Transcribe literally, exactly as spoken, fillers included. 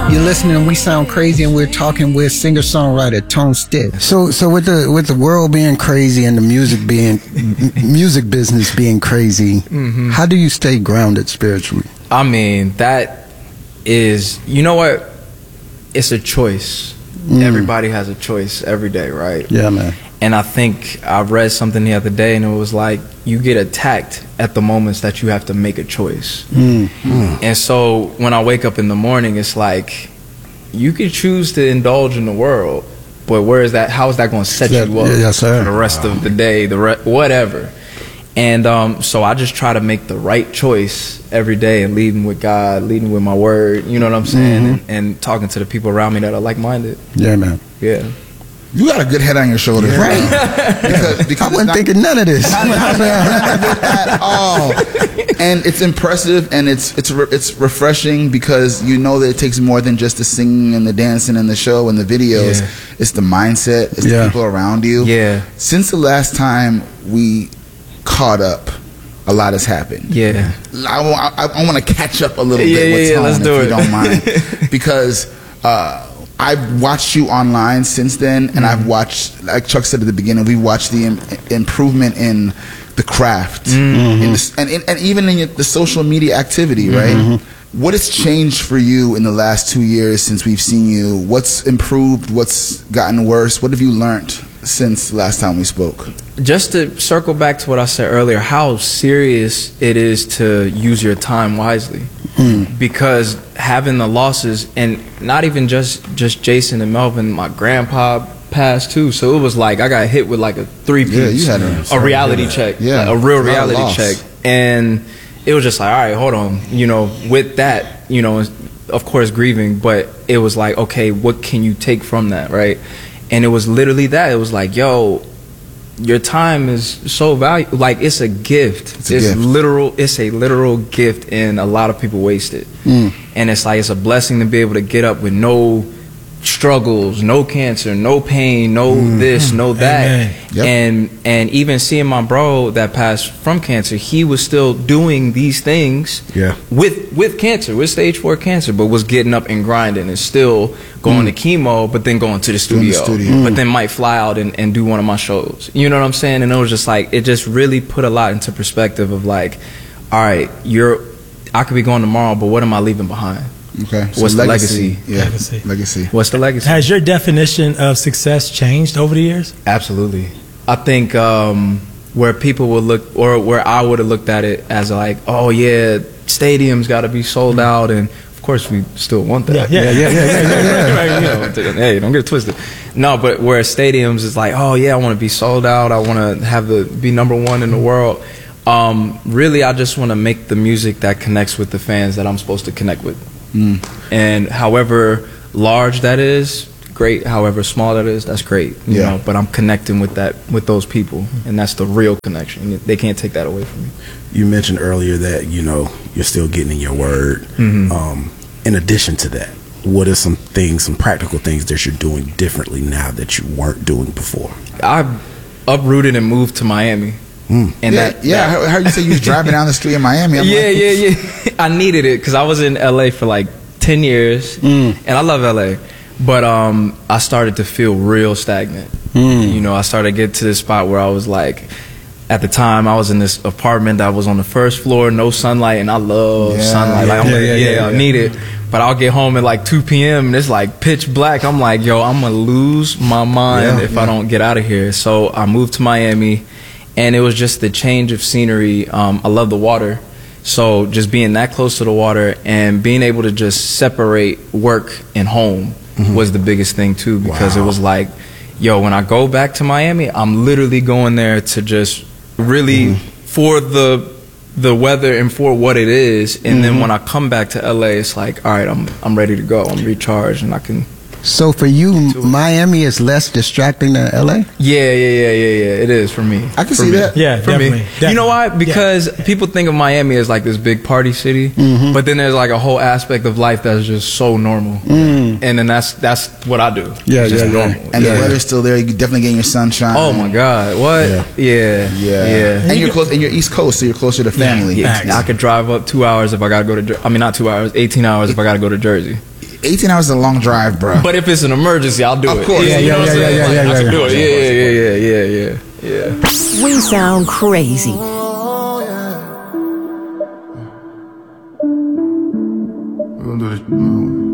You're listening to We Sound Crazy, and we're talking with singer-songwriter Tone Stith. So, so with the with the world being crazy and the music being music business being crazy, mm-hmm. how do you stay grounded spiritually? I mean, that is, you know what? It's a choice. Mm. Everybody has a choice every day, right? Yeah, man. And I think I read something the other day, and it was like, you get attacked at the moments that you have to make a choice. Mm. Mm. And so when I wake up in the morning, it's like, you can choose to indulge in the world, but where is that? How is that going to set that, you up yes, sir. for the rest of the day, the re whatever? And um, so I just try to make the right choice every day, and leading with God, leading with my word, you know what I'm saying? Mm-hmm. and, and talking to the people around me that are like-minded. Yeah, man. Yeah. You got a good head on your shoulders, yeah. right? because, because I wasn't not, thinking none of this. Not, not, not at all. And it's impressive, and it's it's re it's refreshing, because you know that it takes more than just the singing and the dancing and the show and the videos. Yeah. It's the mindset. It's yeah. the people around you. Yeah. Since the last time we caught up, a lot has happened. Yeah. I, I, I want to catch up a little yeah, bit with yeah, Tone, let's if do you it. don't mind, because. Uh, I've watched you online since then, and mm-hmm. I've watched, like Chuck said at the beginning, we watched the im improvement in the craft, mm-hmm. in the, and, and even in the social media activity, right? Mm-hmm. What has changed for you in the last two years since we've seen you? What's improved? What's gotten worse? What have you learned since the last time we spoke? Just to circle back to what I said earlier, how serious it is to use your time wisely. Mm. Because having the losses, and not even just just Jason and Melvin, my grandpa passed too, so it was like I got hit with like a three piece, yeah, you had a, a reality check, yeah, like a real reality check, and it was just like, all right, hold on, you know, with that, you know, of course grieving, but it was like, okay, what can you take from that, right? And it was literally that. It was like, yo, your time is so valuable. Like, it's a gift. It's, a it's gift. literal. It's a literal gift, and a lot of people waste it. Mm. And it's like, it's a blessing to be able to get up with no struggles, no cancer, no pain, no mm. this, no that. Yep. And and even seeing my bro that passed from cancer, he was still doing these things. Yeah. With with cancer, with stage four cancer, but was getting up and grinding and still going mm. to chemo, but then going to the studio, the studio. Mm. but Mm. then might fly out and, and do one of my shows. You know what I'm saying? And it was just like, it just really put a lot into perspective of like, all right, you're, I could be going tomorrow, but what am I leaving behind? Okay. So what's legacy. the legacy? Yeah. Legacy. Legacy. What's the legacy? Has your definition of success changed over the years? Absolutely. I think um, where people would look, or where I would have looked at it as like, oh yeah, stadiums got to be sold mm-hmm. out, and of course we still want that. Yeah, yeah, yeah, yeah, yeah, yeah, yeah. Right, you know, hey, don't get it twisted. No, but where stadiums is like, oh yeah, I want to be sold out. I want to have the be number one in the world. Um, really, I just want to make the music that connects with the fans that I'm supposed to connect with. Mm. And however large that is, great. However small that is, that's great. You yeah. know, but I'm connecting with that with those people, and that's the real connection. They can't take that away from me. You mentioned earlier that, you know, you're still getting in your word. Mm-hmm. Um, in addition to that, what are some things, some practical things that you're doing differently now that you weren't doing before? I uprooted and moved to Miami. Mm. And yeah, that, yeah. That, I heard you say you was driving down the street in Miami. I'm yeah, like, yeah, yeah. I needed it because I was in L A for like ten years, mm. and I love L A. But um, I started to feel real stagnant. Mm. You know, I started to get to this spot where I was like, at the time, I was in this apartment that was on the first floor, no sunlight, and I love yeah, sunlight. Like, I'm yeah, like, yeah, yeah, yeah, I need it. But I'll get home at like two P M and it's like pitch black. I'm like, yo, I'm gonna lose my mind yeah, if yeah. I don't get out of here. So I moved to Miami. And it was just the change of scenery. Um, I love the water. So just being that close to the water and being able to just separate work and home mm-hmm. was the biggest thing too, because wow. it was like, yo, when I go back to Miami, I'm literally going there to just really mm-hmm. for the the weather and for what it is. And mm-hmm. then when I come back to L A, it's like, all right, I'm I'm ready to go. I'm recharged and I can. So for you, Miami is less distracting than L A? Yeah, yeah, yeah, yeah, yeah. It is for me. I can for see me. that. Yeah, for definitely, me. definitely. You know why? Because yeah. people think of Miami as like this big party city, mm-hmm. but then there's like a whole aspect of life that's just so normal, mm. and then that's that's what I do. Yeah, it's yeah, just yeah. normal. And yeah. the weather's still there. You definitely getting your sunshine. Oh my God, what? Yeah, yeah, yeah. yeah. And you're close. And you're East Coast, so you're closer to family. Yeah, yeah. I could drive up two hours if I gotta go to. I mean, not two hours, eighteen hours if I gotta go to Jersey. eighteen hours is a long drive, bro. But if it's an emergency, I'll do Of it. course. Yeah, Yeah, you yeah, know what I'm yeah, saying? yeah, Like, yeah, I yeah, can yeah, do it. yeah. Yeah, yeah, yeah, yeah, yeah, yeah. We sound crazy. We're gonna do this.